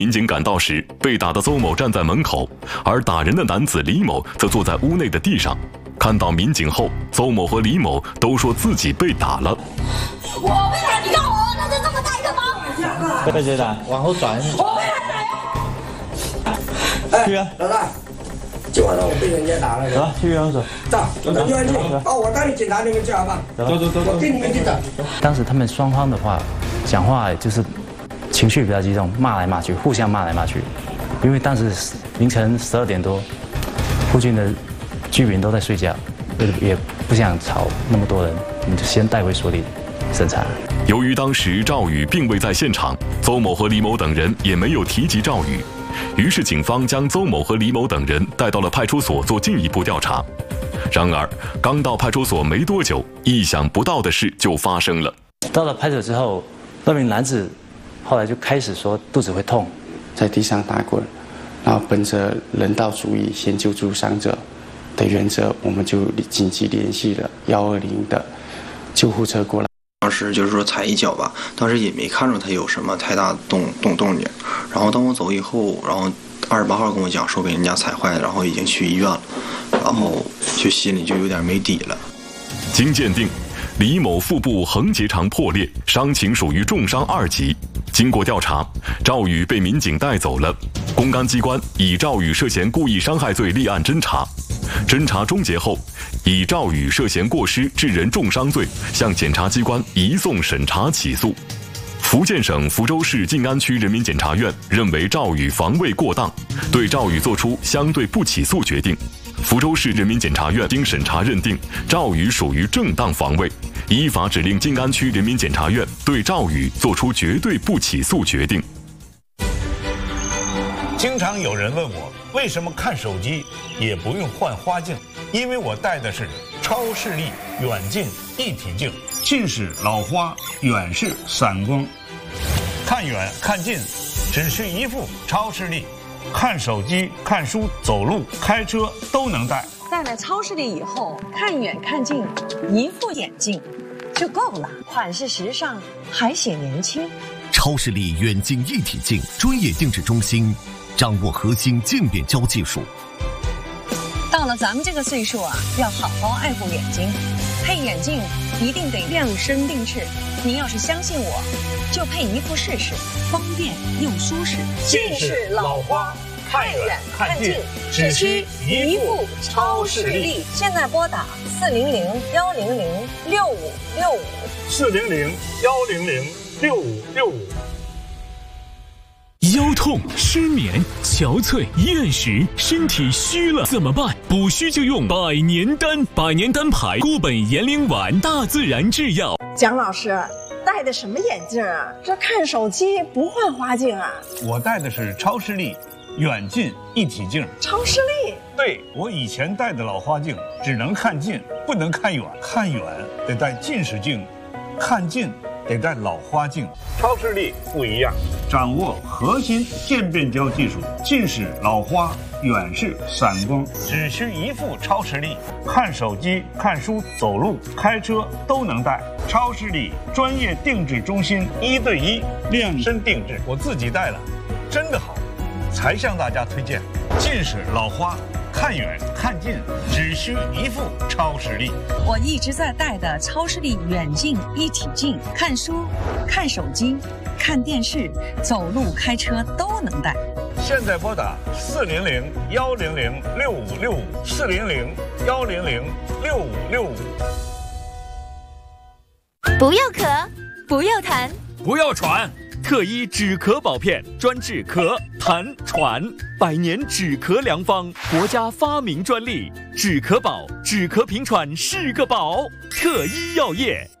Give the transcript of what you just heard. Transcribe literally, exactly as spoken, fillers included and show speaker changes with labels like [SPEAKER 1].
[SPEAKER 1] 民警赶到时，被打的邹某站在门口，而打人的男子李某则坐在屋内的地上。看到民警后，邹某和李某都说自己被打了。
[SPEAKER 2] 我被打，你看我儿子这么大一个包。
[SPEAKER 3] 被谁打？往后转。
[SPEAKER 2] 我被他打呀！
[SPEAKER 4] 哎，去啊，老大，今晚上我被人家打了。
[SPEAKER 3] 走，去园所。
[SPEAKER 4] 走，等院去。哦，我带你警察那边去好吧？
[SPEAKER 3] 走走走
[SPEAKER 4] 我跟你们去走。
[SPEAKER 5] 当时他们双方的话，讲话就是情绪比较激动，骂来骂去，互相骂来骂去。因为当时凌晨十二点多，附近的居民都在睡觉，也不想吵那么多人，我们就先带回所里审查。
[SPEAKER 1] 由于当时赵宇并未在现场，邹某和李某等人也没有提及赵宇，于是警方将邹某和李某等人带到了派出所做进一步调查。然而，刚到派出所没多久，意想不到的事就发生了。
[SPEAKER 5] 到了派出所之后，那名男子后来就开始说肚子会痛，
[SPEAKER 6] 在地上打滚，然后本着人道主义先救助伤者的原则，我们就紧急联系了一二零的救护车过来。
[SPEAKER 7] 当时就是说踩一脚吧，当时也没看出他有什么太大动动动静。然后当我走以后，然后二十八号跟我讲说被人家踩坏了，然后已经去医院了，然后就心里就有点没底了。
[SPEAKER 1] 经鉴定，李某腹部横结肠破裂，伤情属于重伤二级。经过调查，赵宇被民警带走了。公安机关以赵宇涉嫌故意伤害罪立案侦查。侦查终结后，以赵宇涉嫌过失致人重伤罪向检察机关移送审查起诉。福建省福州市晋安区人民检察院认为赵宇防卫过当，对赵宇作出相对不起诉决定。福州市人民检察院经审查认定赵宇属于正当防卫，依法指令晋安区人民检察院对赵宇作出绝对不起诉决定。
[SPEAKER 8] 经常有人问我，为什么看手机也不用换花镜？因为我戴的是超视力远近一体镜，近视、老花、远视、散光，看远看近只需一副超视力，看手机、看书、走路、开车都能戴。
[SPEAKER 9] 戴了超视力以后，看远看近，一副眼镜就够了，款式时尚，还显年轻。
[SPEAKER 10] 超视力远近一体镜专业定制中心，掌握核心镜变焦技术。
[SPEAKER 9] 到了咱们这个岁数啊，要好好爱护眼睛，配眼镜一定得量身定制。您要是相信我，就配一副试试，方便又舒适。
[SPEAKER 8] 近视、老花，看远看近，只需一副超视力。
[SPEAKER 9] 现在拨打四零零幺零零六五六五，
[SPEAKER 8] 四零零幺零零六五六五。
[SPEAKER 11] 腰痛、失眠、憔悴、厌食，身体虚了怎么办？补虚就用百年丹，百年丹牌固本延龄丸，大自然制药。
[SPEAKER 12] 蒋老师戴的什么眼镜啊？这看手机不换花镜啊？
[SPEAKER 8] 我戴的是超视力远近一体镜。
[SPEAKER 12] 超视力？
[SPEAKER 8] 对，我以前戴的老花镜只能看近，不能看远，看远得戴近视镜，看近得戴老花镜。超视力不一样，掌握核心渐变焦技术，近视、老花、远视、散光，只需一副超视力，看手机、看书、走路、开车都能戴。超视力专业定制中心，一对一量身定制，我自己戴了，真的好，才向大家推荐。近视、老花，看远看近只需一副超视力。
[SPEAKER 9] 我一直在戴的超视力远近一体镜，看书、看手机、看电视、走路、开车都能戴。
[SPEAKER 8] 现在拨打四零零幺零零六五六五，四零零幺零零六五六五。
[SPEAKER 13] 不要咳，不要痰，
[SPEAKER 11] 不要喘。特医止咳宝片，专治咳、痰、喘，百年止咳良方，国家发明专利，止咳宝，止咳平喘是个宝。特医药业。